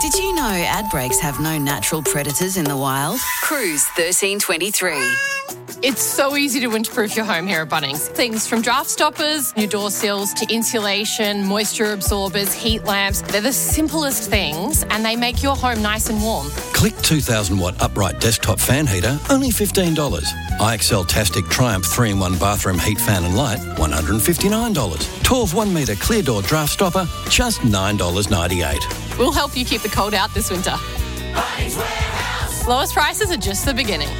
Did you know ad breaks have no natural predators in the wild? Cruise 1323. It's so easy to winterproof your home here at Bunnings. Things from draft stoppers, new door sills, to insulation, moisture absorbers, heat lamps. They're the simplest things and they make your home nice and warm. Click 2,000-watt upright desktop fan heater, only $15. IXL Tastic Triumph 3-in-1 bathroom heat fan and light, $159. 12 1-metre clear door draft stopper, just $9.98. We'll help you keep the cold out this winter. Bunnings Warehouse. Lowest prices are just the beginning.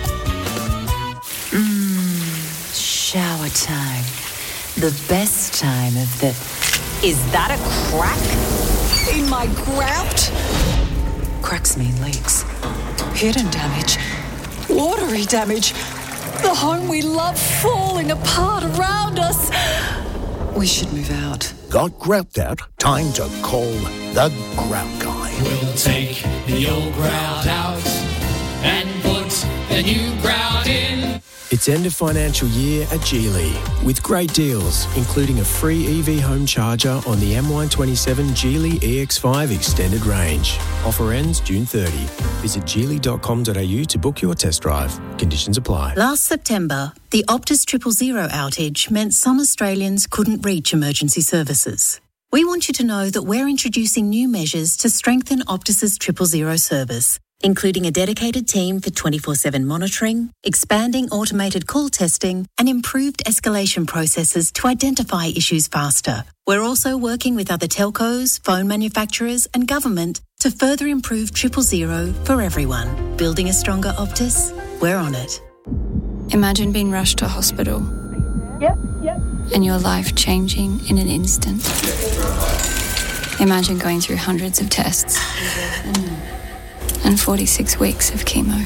Shower time. The best time of the... Is that a crack in my grout? Cracks mean leaks. Hidden damage. Watery damage. The home we love falling apart around us. We should move out. Got grout out? Time to call the Grout Guy. We'll take the old grout out and put the new grout in. It's end of financial year at Geely with great deals, including a free EV home charger on the MY27 Geely EX5 extended range. Offer ends June 30. Visit geely.com.au to book your test drive. Conditions apply. Last September, the Optus 000 outage meant some Australians couldn't reach emergency services. We want you to know that we're introducing new measures to strengthen Optus's 000 service, including a dedicated team for 24/7 monitoring, expanding automated call testing, and improved escalation processes to identify issues faster. We're also working with other telcos, phone manufacturers, and government to further improve 000 for everyone. Building a stronger Optus? We're on it. Imagine being rushed to hospital. Yep. And your life changing in an instant. Imagine going through hundreds of tests. And 46 weeks of chemo.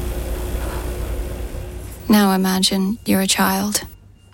Now imagine you're a child.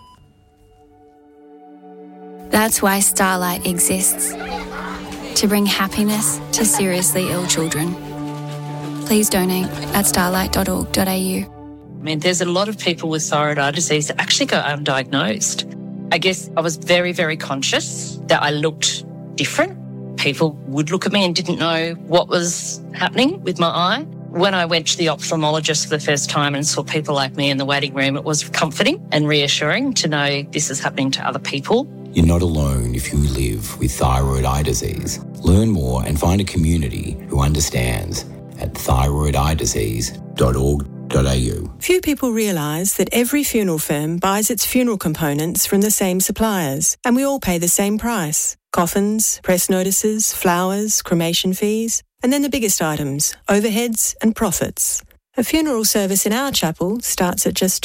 That's why Starlight exists. To bring happiness to seriously ill children. Please donate at starlight.org.au. I mean, there's a lot of people with thyroid eye disease that actually go undiagnosed. I guess I was very, very conscious that I looked different. People would look at me and didn't know what was happening with my eye. When I went to the ophthalmologist for the first time and saw people like me in the waiting room, it was comforting and reassuring to know this is happening to other people. You're not alone if you live with thyroid eye disease. Learn more and find a community who understands at thyroideyedisease.org.au. Few people realise that every funeral firm buys its funeral components from the same suppliers, and we all pay the same price. Coffins, press notices, flowers, cremation fees, and then the biggest items, overheads and profits. A funeral service in our chapel starts at just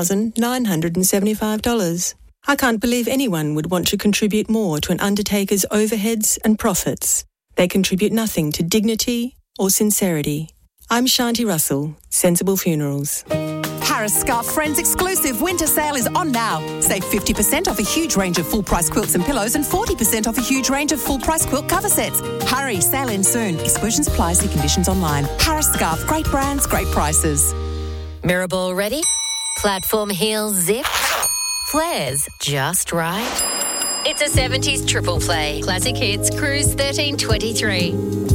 $2,975. I can't believe anyone would want to contribute more to an undertaker's overheads and profits. They contribute nothing to dignity or sincerity. I'm Shanti Russell, Sensible Funerals. Harris Scarf Friends exclusive winter sale is on now. Save 50% off a huge range of full-price quilts and pillows and 40% off a huge range of full-price quilt cover sets. Hurry, sale ends soon. Exclusions apply, see conditions online. Harris Scarf, great brands, great prices. Mirrorball ready? Platform heels zip? Flares just right? It's a 70s triple play. Classic hits, Cruise 1323.